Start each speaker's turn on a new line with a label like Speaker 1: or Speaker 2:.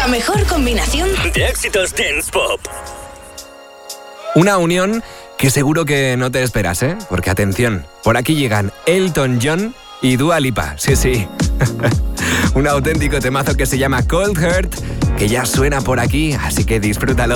Speaker 1: La mejor combinación
Speaker 2: de éxitos dance pop.
Speaker 3: Una unión que seguro que no te esperas, ¿eh? Porque atención, por aquí llegan Elton John y Dua Lipa. Sí. Un auténtico temazo que se llama Cold Heart, que ya suena por aquí, así que disfrútalo.